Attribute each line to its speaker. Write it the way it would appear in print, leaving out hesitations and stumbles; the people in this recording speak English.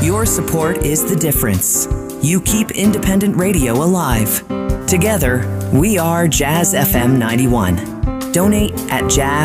Speaker 1: Your support is the difference. You keep independent radio alive. Together, we are Jazz FM 91. Donate at jazz